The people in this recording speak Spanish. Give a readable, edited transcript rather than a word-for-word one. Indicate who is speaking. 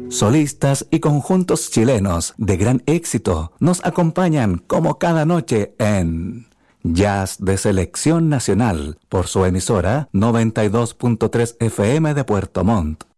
Speaker 1: Solistas y conjuntos chilenos de gran éxito nos acompañan como cada noche en Jazz de Selección Nacional por su emisora 92.3 FM de Puerto Montt.